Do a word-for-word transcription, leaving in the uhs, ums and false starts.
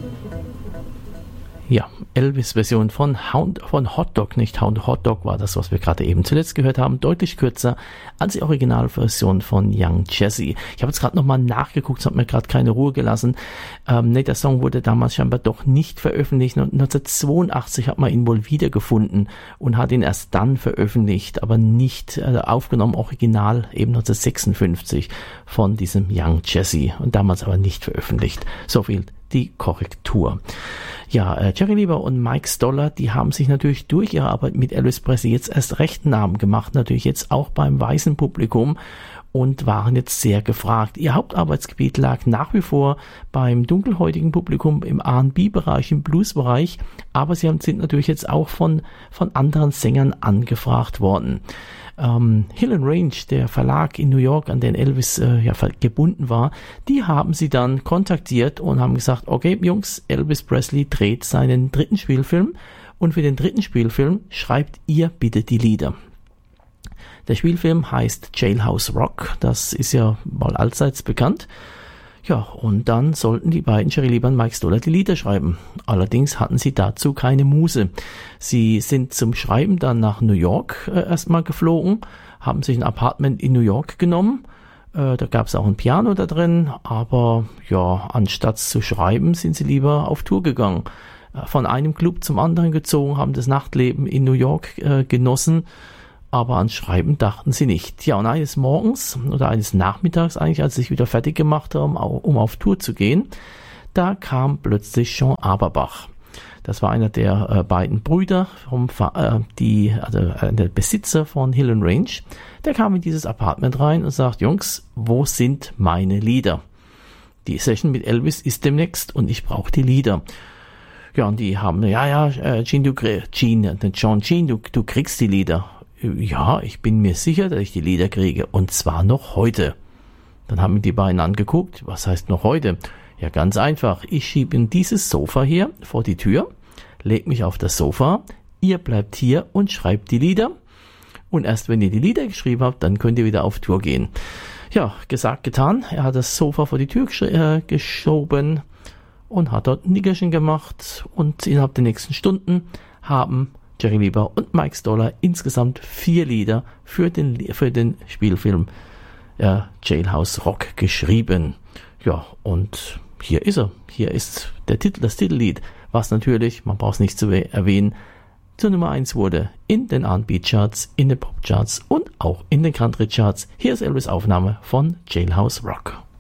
Ja, Elvis-Version von, Hound, von Hot Dog, nicht Hound, Hot Dog war das, was wir gerade eben zuletzt gehört haben, deutlich kürzer als die Originalversion von Young Jesse. Ich habe jetzt gerade nochmal nachgeguckt, es hat mir gerade keine Ruhe gelassen. Ähm, nee, der Song wurde damals scheinbar doch nicht veröffentlicht. neunzehnhundertzweiundachtzig hat man ihn wohl wiedergefunden und hat ihn erst dann veröffentlicht, aber nicht äh, aufgenommen, original eben neunzehnhundertsechsundfünfzig von diesem Young Jesse und damals aber nicht veröffentlicht. So viel die Korrektur. Ja, äh, Jerry Lieber und Mike Stoller, die haben sich natürlich durch ihre Arbeit mit Elvis Presley jetzt erst recht Namen gemacht, natürlich jetzt auch beim weißen Publikum und waren jetzt sehr gefragt. Ihr Hauptarbeitsgebiet lag nach wie vor beim dunkelhäutigen Publikum im R und B-Bereich, im Blues-Bereich, aber sie haben, sind natürlich jetzt auch von, von anderen Sängern angefragt worden. Ähm, Hill and Range, der Verlag in New York, an den Elvis äh, ja, gebunden war, die haben sie dann kontaktiert und haben gesagt, okay Jungs, Elvis Presley dreht seinen dritten Spielfilm und für den dritten Spielfilm schreibt ihr bitte die Lieder. Der Spielfilm heißt Jailhouse Rock, das ist ja mal allseits bekannt. Ja, und dann sollten die beiden, Jerry Lieber und Mike Stoller, die Lieder schreiben. Allerdings hatten sie dazu keine Muse. Sie sind zum Schreiben dann nach New York äh, erstmal geflogen, haben sich ein Apartment in New York genommen. Äh, da gab es auch ein Piano da drin, aber ja, anstatt zu schreiben, sind sie lieber auf Tour gegangen. Äh, von einem Club zum anderen gezogen, haben das Nachtleben in New York äh, genossen. Aber ans Schreiben dachten sie nicht. Ja, und eines Morgens oder eines Nachmittags eigentlich, als sie sich wieder fertig gemacht haben, um auf Tour zu gehen, da kam plötzlich Jean Aberbach. Das war einer der äh, beiden Brüder, vom, äh, die, also äh, der Besitzer von Hill and Range. Der kam in dieses Apartment rein und sagt, Jungs, wo sind meine Lieder? Die Session mit Elvis ist demnächst und ich brauche die Lieder. Ja, und die haben, ja, ja, äh, Gene, du, Gene, John Gene, du, du kriegst die Lieder. Ja, ich bin mir sicher, dass ich die Lieder kriege. Und zwar noch heute. Dann haben mir die beiden angeguckt. Was heißt noch heute? Ja, ganz einfach. Ich schiebe in dieses Sofa hier vor die Tür, leg mich auf das Sofa. Ihr bleibt hier und schreibt die Lieder. Und erst wenn ihr die Lieder geschrieben habt, dann könnt ihr wieder auf Tour gehen. Ja, gesagt, getan. Er hat das Sofa vor die Tür gesch- äh, geschoben und hat dort ein Nickerchen gemacht. Und innerhalb der nächsten Stunden haben Jerry Lieber und Mike Stoller insgesamt vier Lieder für den, für den Spielfilm äh, Jailhouse Rock geschrieben. Ja, und hier ist er. Hier ist der Titel, das Titellied, was natürlich, man braucht es nicht zu erwähnen, zur Nummer eins wurde in den R und B-Charts, in den Pop-Charts und auch in den Country-Charts. Hier ist Elvis' Aufnahme von Jailhouse Rock.